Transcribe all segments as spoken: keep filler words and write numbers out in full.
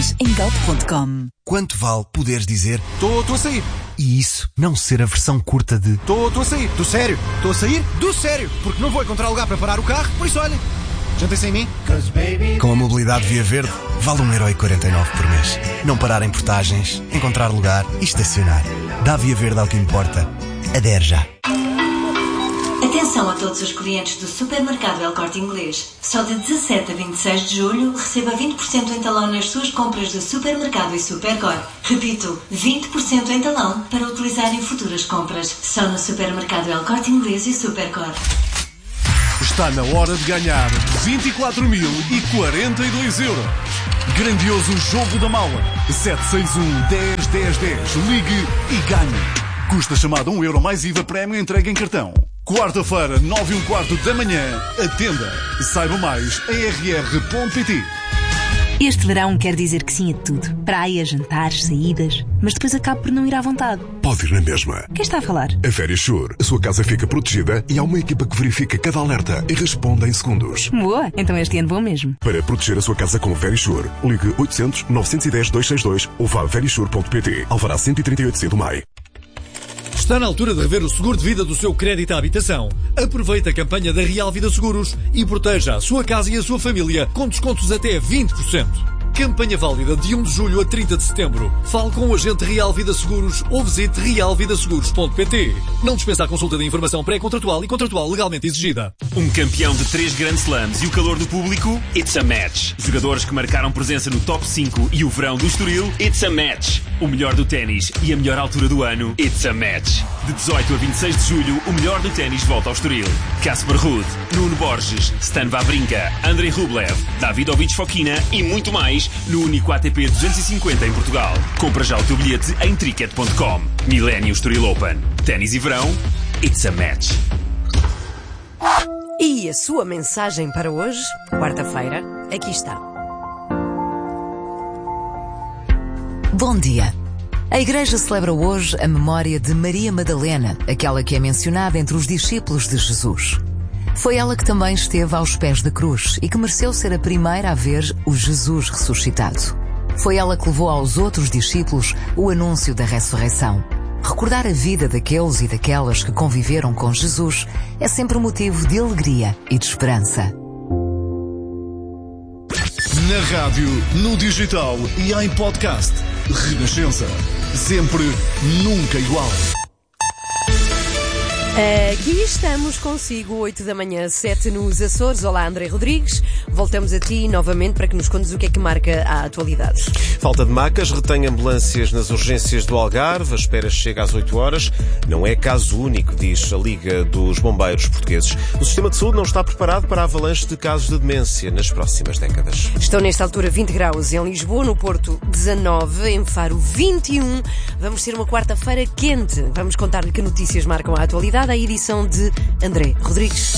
mais em galp ponto com. Quanto vale poderes dizer Estou a sair. e isso não ser a versão curta de Estou a sair. Do sério. Estou a sair do sério. Porque não vou encontrar lugar para parar o carro, por isso olhem. Juntem sem mim. Com a mobilidade Via Verde, vale um euro e quarenta e nove por mês. Não parar em portagens, encontrar lugar e estacionar. Dá Via Verde ao que importa. Adere já. Atenção a todos os clientes do Supermercado El Corte Inglês. Só de dezassete a vinte e seis de julho receba vinte por cento em talão nas suas compras do Supermercado e Supercor. Repito, vinte por cento em talão para utilizar em futuras compras. Só no Supermercado El Corte Inglês e Supercor. Está na hora de ganhar vinte e quatro mil e quarenta e dois euros. Grandioso jogo da mala. sete seis um, dez, dez, dez. Ligue e ganhe. Custa chamada um euro mais I V A prémio entregue em cartão. Quarta-feira, nove e um quarto da manhã. Atenda. Saiba mais em r r ponto p t. Este verão quer dizer que sim a tudo. Praia, jantares, saídas. Mas depois acabo por não ir à vontade. Pode ir na mesma. Quem está a falar? A Verisure. A sua casa fica protegida e há uma equipa que verifica cada alerta e responde em segundos. Boa, então este ano vou mesmo. Para proteger a sua casa com Verisure, ligue oitocentos, novecentos e dez, duzentos e sessenta e dois ou vá a verisure ponto p t. Alvará cento e trinta e oito C do M A I. Está na altura de rever o seguro de vida do seu crédito à habitação. Aproveite a campanha da Real Vida Seguros e proteja a sua casa e a sua família com descontos até vinte por cento. Campanha válida de um de julho a trinta de setembro. Fale com o agente Real Vida Seguros ou visite real vida seguros ponto p t. Não dispensa a consulta de informação pré-contratual e contratual legalmente exigida. Um campeão de três Grand Slams e o calor do público? It's a match. Jogadores que marcaram presença no top cinco e o verão do Estoril? It's a match. O melhor do ténis e a melhor altura do ano? It's a match. De dezoito a vinte e seis de julho, o melhor do ténis volta ao Estoril. Casper Ruud, Nuno Borges, Stan Wawrinka, Andrei Rublev, Davidovich Fokina e muito mais no único A T P duzentos e cinquenta em Portugal. Compra já o teu bilhete em tricket ponto com. Millennium Estoril Open. Ténis e verão, it's a match. E a sua mensagem para hoje, quarta-feira, aqui está. Bom dia. A Igreja celebra hoje a memória de Maria Madalena, aquela que é mencionada entre os discípulos de Jesus. Foi ela que também esteve aos pés da cruz e que mereceu ser a primeira a ver o Jesus ressuscitado. Foi ela que levou aos outros discípulos o anúncio da ressurreição. Recordar a vida daqueles e daquelas que conviveram com Jesus é sempre um motivo de alegria e de esperança. Na rádio, no digital e em podcast. Renascença. Sempre, nunca igual. Aqui estamos consigo, oito da manhã, sete nos Açores. Olá, André Rodrigues. Voltamos a ti novamente para que nos contes o que é que marca a atualidade. Falta de macas, retém ambulâncias nas urgências do Algarve. A espera chega às oito horas. Não é caso único, diz a Liga dos Bombeiros Portugueses. O sistema de saúde não está preparado para a avalanche de casos de demência nas próximas décadas. Estão nesta altura vinte graus em Lisboa, no Porto dezanove, em Faro vinte e um. Vamos ter uma quarta-feira quente. Vamos contar-lhe que notícias marcam a atualidade. A edição de André Rodrigues.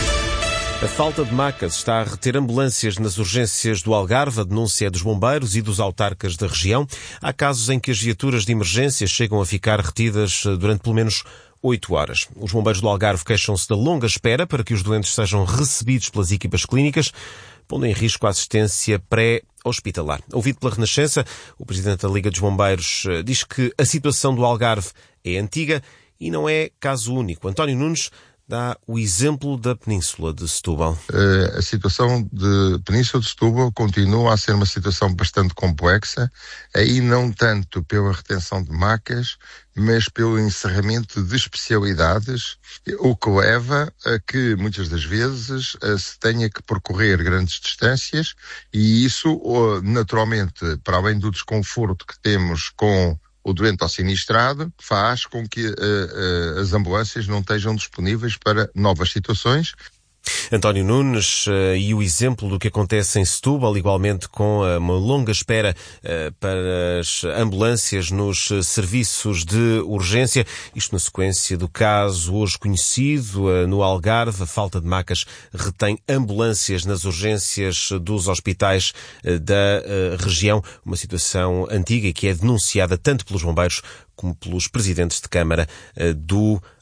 A falta de macas está a reter ambulâncias nas urgências do Algarve. A denúncia é dos bombeiros e dos autarcas da região. Há casos em que as viaturas de emergência chegam a ficar retidas durante pelo menos oito horas. Os bombeiros do Algarve queixam-se da longa espera para que os doentes sejam recebidos pelas equipas clínicas, pondo em risco a assistência pré-hospitalar. Ouvido pela Renascença, o presidente da Liga dos Bombeiros diz que a situação do Algarve é antiga e não é caso único. António Nunes dá o exemplo da Península de Setúbal. Uh, a situação de Península de Setúbal continua a ser uma situação bastante complexa, aí não tanto pela retenção de macas, mas pelo encerramento de especialidades, o que leva a que muitas das vezes se tenha que percorrer grandes distâncias e isso, naturalmente, para além do desconforto que temos com o doente ao sinistrado, faz com que uh, uh, as ambulâncias não estejam disponíveis para novas situações. António Nunes uh, e o exemplo do que acontece em Setúbal, igualmente com uh, uma longa espera uh, para as ambulâncias nos uh, serviços de urgência, isto na sequência do caso hoje conhecido uh, no Algarve. A falta de macas retém ambulâncias nas urgências dos hospitais uh, da uh, região, uma situação antiga e que é denunciada tanto pelos bombeiros como pelos presidentes de Câmara uh, do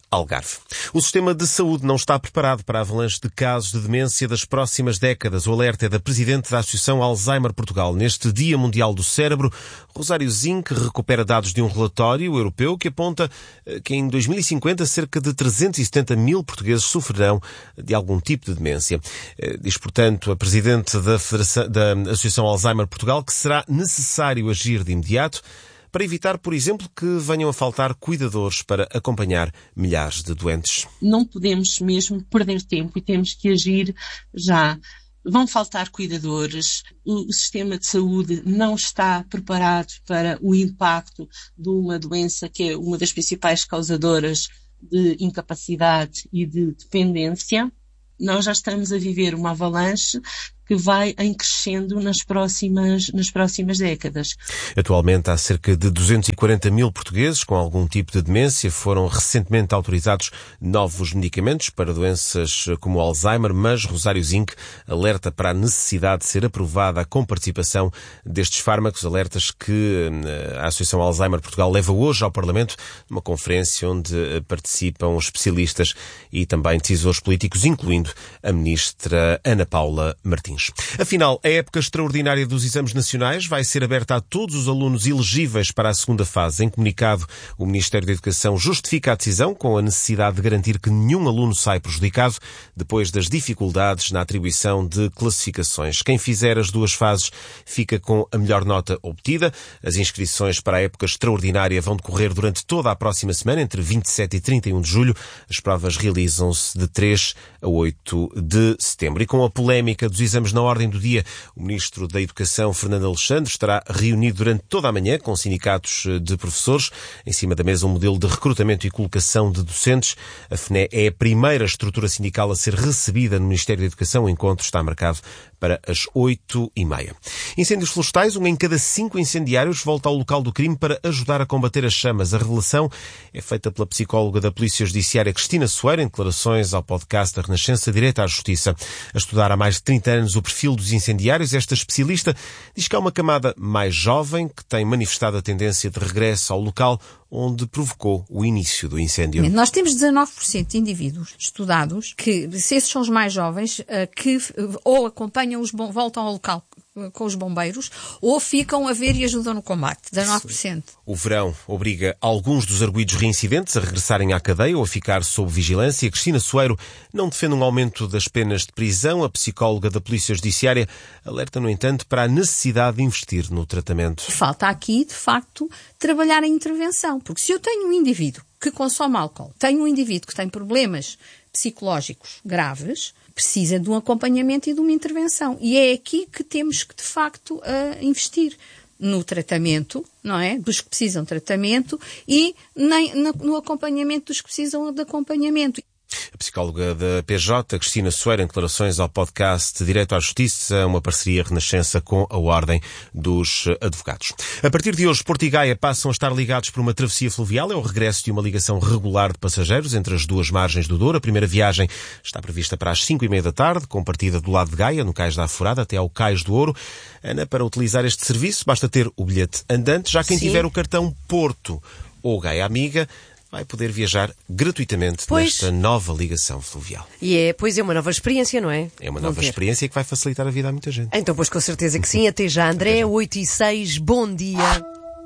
Algarve. O sistema de saúde não está preparado para a avalanche de casos de demência das próximas décadas. O alerta é da Presidente da Associação Alzheimer Portugal. Neste Dia Mundial do Cérebro, Rosário Zinck recupera dados de um relatório europeu que aponta que em dois mil e cinquenta cerca de trezentos e setenta mil portugueses sofrerão de algum tipo de demência. Diz, portanto, a Presidente da, Federação, da Associação Alzheimer Portugal que será necessário agir de imediato para evitar, por exemplo, que venham a faltar cuidadores para acompanhar milhares de doentes. Não podemos mesmo perder tempo e temos que agir já. Vão faltar cuidadores, o sistema de saúde não está preparado para o impacto de uma doença que é uma das principais causadoras de incapacidade e de dependência. Nós já estamos a viver uma avalanche que vai em crescendo nas próximas, nas próximas décadas. Atualmente há cerca de duzentos e quarenta mil portugueses com algum tipo de demência. Foram recentemente autorizados novos medicamentos para doenças como Alzheimer, mas Rosário Zinck alerta para a necessidade de ser aprovada a comparticipação destes fármacos, alertas que a Associação Alzheimer Portugal leva hoje ao Parlamento, numa conferência onde participam especialistas e também decisores políticos, incluindo a ministra Ana Paula Martins. Afinal, a época extraordinária dos exames nacionais vai ser aberta a todos os alunos elegíveis para a segunda fase. Em comunicado, o Ministério da Educação justifica a decisão com a necessidade de garantir que nenhum aluno sai prejudicado depois das dificuldades na atribuição de classificações. Quem fizer as duas fases fica com a melhor nota obtida. As inscrições para a época extraordinária vão decorrer durante toda a próxima semana, entre vinte e sete e trinta e um de julho. As provas realizam-se de três a oito de setembro. E com a polémica dos exames na ordem do dia, o Ministro da Educação, Fernando Alexandre, estará reunido durante toda a manhã com sindicatos de professores. Em cima da mesa, um modelo de recrutamento e colocação de docentes. A F N E é a primeira estrutura sindical a ser recebida no Ministério da Educação. O encontro está marcado para as oito e meia. Incêndios florestais. Um em cada cinco incendiários volta ao local do crime para ajudar a combater as chamas. A revelação é feita pela psicóloga da Polícia Judiciária, Cristina Soeiro, em declarações ao podcast da Renascença Direito à Justiça. A estudar há mais de trinta anos o perfil dos incendiários, esta especialista diz que há uma camada mais jovem que tem manifestado a tendência de regresso ao local onde provocou o início do incêndio. Nós temos dezanove por cento de indivíduos estudados que, se esses são os mais jovens, que ou acompanham os bom, voltam ao local com os bombeiros, ou ficam a ver e ajudam no combate. dezanove por cento. O verão obriga alguns dos arguidos reincidentes a regressarem à cadeia ou a ficar sob vigilância. Cristina Soeiro não defende um aumento das penas de prisão. A psicóloga da Polícia Judiciária alerta, no entanto, para a necessidade de investir no tratamento. Falta aqui, de facto, trabalhar a intervenção. Porque se eu tenho um indivíduo que consome álcool, tenho um indivíduo que tem problemas psicológicos graves, precisa de um acompanhamento e de uma intervenção. E é aqui que temos que, de facto, uh, investir no tratamento, não é? Dos que precisam de tratamento e nem, no, no acompanhamento dos que precisam de acompanhamento. A psicóloga da P J, Cristina Soeiro, em declarações ao podcast Direito à Justiça, uma parceria Renascença com a Ordem dos Advogados. A partir de hoje, Porto e Gaia passam a estar ligados por uma travessia fluvial. É o regresso de uma ligação regular de passageiros entre as duas margens do Douro. A primeira viagem está prevista para as cinco e meia da tarde, com partida do lado de Gaia, no Cais da Aforada, até ao Cais do Ouro. Ana, para utilizar este serviço, basta ter o bilhete andante. Já quem Sim. tiver o cartão Porto ou Gaia Amiga vai poder viajar gratuitamente pois. nesta nova ligação fluvial. E é, pois é uma nova experiência, não é? É uma nova experiência que vai facilitar a vida a muita gente. Então, pois com certeza que sim. Até já, André, oito e seis, bom dia.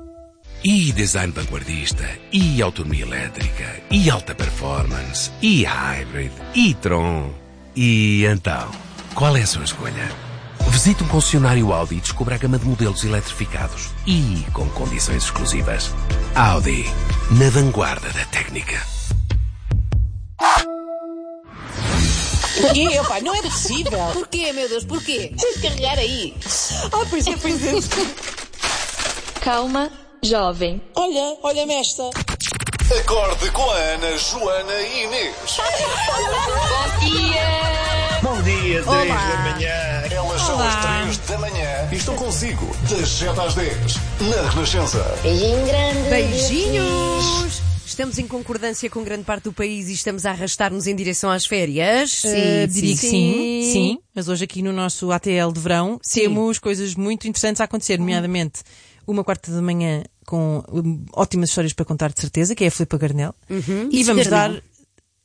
E design vanguardista, e autonomia elétrica, e alta performance, e hybrid, e Tron. E então, qual é a sua escolha? Visite um concessionário Audi e descubra a gama de modelos eletrificados e com condições exclusivas. Audi, na vanguarda da técnica. Porquê, opa? Não é possível. Porquê, meu Deus, porquê? Tens de carregar aí. Ah, pois é, pois é. Calma, jovem. Olha, olha-me esta. Acorde com a Ana, Joana e Inês. Bom dia. Bom dia, três da manhã. Elas são Olá. as três da manhã e estão consigo das sete às dez na Renascença. Beijinho grande. Beijinhos. Estamos em concordância com grande parte do país e estamos a arrastar-nos em direção às férias. Sim, uh, diria sim. que sim, sim. Mas hoje aqui no nosso A T L de verão sim. temos coisas muito interessantes a acontecer, nomeadamente uma quarta da manhã com um, ótimas histórias para contar de certeza, que é a Filipa Garnel. Uhum. E vamos Garnel. dar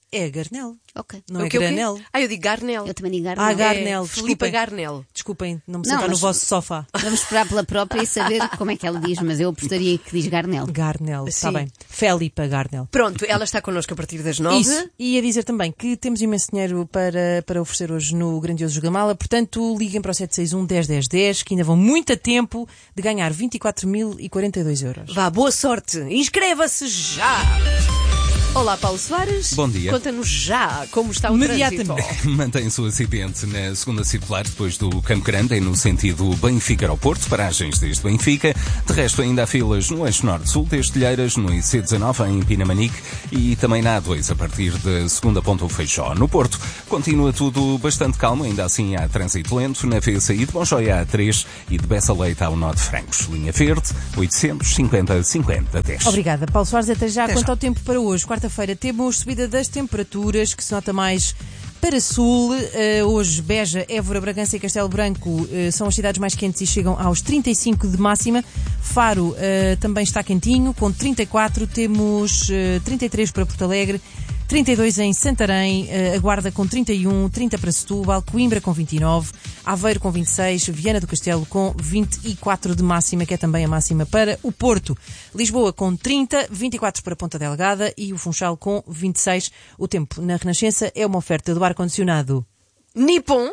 É Garnel. Ok. Não O é quê, o quê? Granel. Ah, eu digo Garnel. Eu também digo Garnel. Ah, Garnel. É Filipa Desculpem. Garnel. Desculpem, não me Não, sentar no mas- vosso sofá. Vamos esperar pela própria e saber como é que ela diz, mas eu apostaria que diz Garnel. Garnel, está Sim. bem. Felipa Garnel. Pronto, ela está connosco a partir das nove. Isso. E a dizer também que temos imenso dinheiro para, para oferecer hoje no grandioso Jogamala, portanto liguem para o sete seis um, dez, dez, dez, que ainda vão muito a tempo de ganhar vinte e quatro mil e quarenta e dois euros. Vá, boa sorte. Inscreva-se já. Olá, Paulo Soares. Bom dia. Conta-nos já como está o Imediatamente. trânsito. Mantém-se o acidente na segunda circular depois do Campo Grande, em no sentido Benfica ao Porto, paragens desde Benfica. De resto, ainda há filas no eixo norte-sul, desde Telheiras, no I C dezenove, em Pinamanique, e também na A dois, a partir da segunda ponta do Feixó. No Porto, continua tudo bastante calmo, ainda assim há trânsito lento na V C I de Monjoia A três e de Bessa Leite ao Nó de Francos. Linha Verde, oitocentos e cinquenta, cinquenta, dez. Obrigada, Paulo Soares. Até já. Até Quanto já. ao tempo para hoje, quarta-feira, temos subida das temperaturas, que se nota mais para sul. Uh, hoje, Beja, Évora, Bragança e Castelo Branco uh, são as cidades mais quentes e chegam aos trinta e cinco de máxima. Faro uh, também está quentinho, com trinta e quatro. Temos uh, trinta e três para Porto Alegre, trinta e dois em Santarém, uh, a Guarda com trinta e um, trinta para Setúbal, Coimbra com vinte e nove, Aveiro com vinte e seis, Viana do Castelo com vinte e quatro de máxima, que é também a máxima para o Porto. Lisboa com trinta, vinte e quatro para Ponta Delgada e o Funchal com vinte e seis. O tempo na Renascença é uma oferta do ar-condicionado Nippon.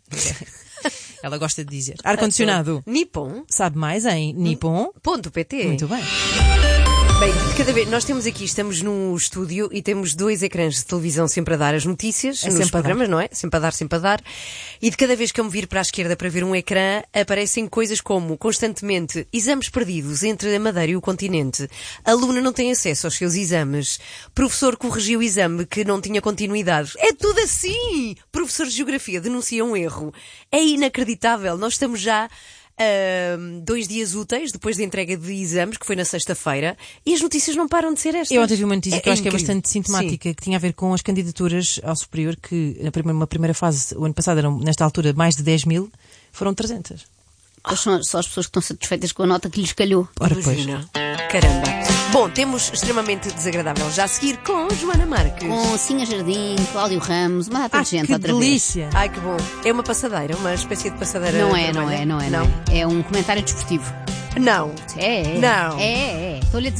Ela gosta de dizer. Ar-condicionado. Nippon. Sabe mais em nippon ponto pt. Muito bem. Bem, de cada vez, nós temos aqui, estamos no estúdio e temos dois ecrãs de televisão sempre a dar as notícias, É nos sempre a programas, não é? Sempre a dar, sempre a dar. E de cada vez que eu me viro para a esquerda para ver um ecrã, aparecem coisas como, constantemente, exames perdidos entre a Madeira e o continente. Aluna não tem acesso aos seus exames. Professor corrigiu o exame que não tinha continuidade. É tudo assim! Professor de Geografia denuncia um erro. É inacreditável. Nós estamos já... Uh, dois dias úteis depois da entrega de exames, que foi na sexta-feira, e as notícias não param de ser estas. Eu ontem vi uma notícia É- que eu é acho que é incrível. bastante sintomática, Sim. que tinha a ver com as candidaturas ao superior, que na primeira, uma primeira fase, o ano passado, eram, nesta altura, mais de dez mil, foram trezentas. Pois são só as pessoas que estão satisfeitas com a nota que lhes calhou. Ora, pois. Imagina. Caramba. Bom, temos extremamente desagradável já a seguir com Joana Marques. Com Sinha Jardim, Cláudio Ramos, uma data Ah, de gente que outra delícia. vez. Ai, que bom. É uma passadeira, uma espécie de passadeira. Não é, não vermelha? é, não é, não é. É um comentário desportivo. Não. É, é. Não. É, é. Estou-lhe a dizer.